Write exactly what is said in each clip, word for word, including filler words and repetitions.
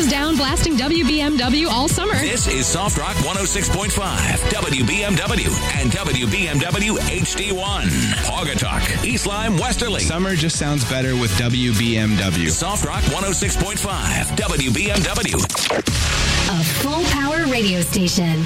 windows down, blasting W B M W all summer. This is Soft Rock one oh six point five, W B M W and W B M W H D one. Pawcatuck, East Lyme, Westerly. Summer just sounds better with W B M W. Soft Rock one oh six point five, W B M W. A full power radio station.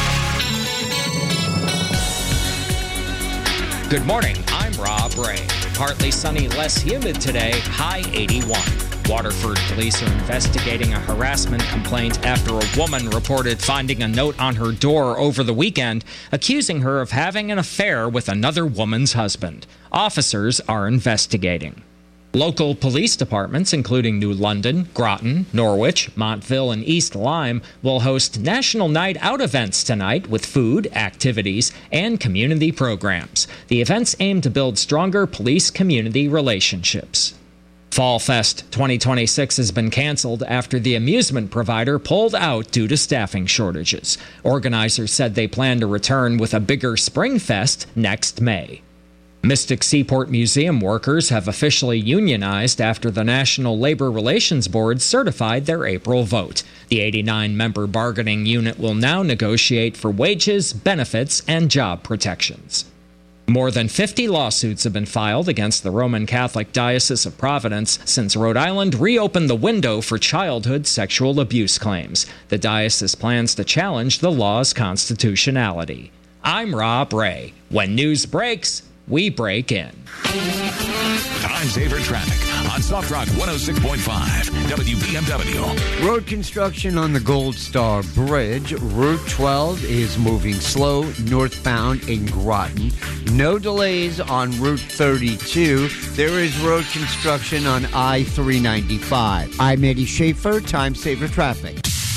Good morning, I'm Rob Ray. Partly sunny, less humid today, high eighty-one. Waterford police are investigating a harassment complaint after a woman reported finding a note on her door over the weekend accusing her of having an affair with another woman's husband. Officers are investigating. Local police departments, including New London, Groton, Norwich, Montville, and East Lyme, will host National Night Out events tonight with food, activities, and community programs. The events aim to build stronger police-community relationships. Fall Fest twenty twenty-six has been canceled after the amusement provider pulled out due to staffing shortages. Organizers said they plan to return with a bigger Spring Fest next May. Mystic Seaport Museum workers have officially unionized after the National Labor Relations Board certified their April vote. The eighty-nine member bargaining unit will now negotiate for wages, benefits, and job protections. More than fifty lawsuits have been filed against the Roman Catholic Diocese of Providence since Rhode Island reopened the window for childhood sexual abuse claims. The diocese plans to challenge the law's constitutionality. I'm Rob Ray. When news breaks, we break in. Time saver traffic on Soft Rock one oh six point five, W B M W. Road construction on the Gold Star Bridge. Route twelve is moving slow northbound in Groton. No delays on Route thirty-two. There is road construction on I three ninety-five. I'm Eddie Schaefer, Time Saver Traffic.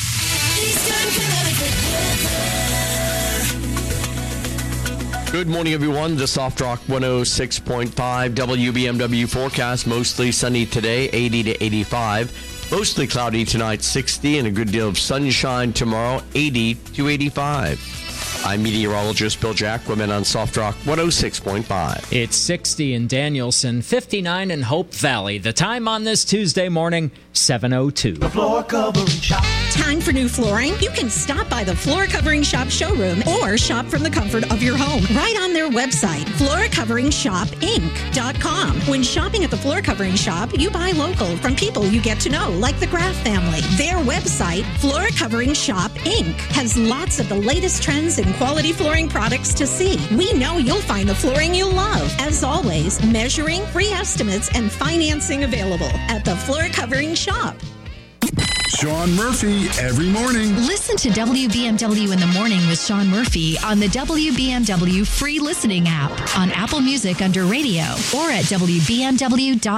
Good morning, everyone. The Soft Rock one oh six point five W B M W forecast. Mostly sunny today, eighty to eighty-five. Mostly cloudy tonight, sixty, and a good deal of sunshine tomorrow, eighty to eighty-five. I'm meteorologist Bill Jack. Women on Soft Rock one oh six point five. It's sixty in Danielson, fifty-nine in Hope Valley. The time on this Tuesday morning, seven oh two. The Floor Covering Shop. Time for new flooring? You can stop by the Floor Covering Shop showroom or shop from the comfort of your home right on their website, floor covering shop inc dot com. When shopping at the Floor Covering Shop, you buy local from people you get to know, like the Graff family. Their website, Floor Covering Shop Incorporated, has lots of the latest trends and quality flooring products to see. We know you'll find the flooring you love. As always, measuring, free estimates, and financing available at the Floor Covering Shop. Sean Murphy every morning. Listen to W B M W in the morning with Sean Murphy on the W B M W free listening app, on Apple Music under radio, or at W B M W dot com.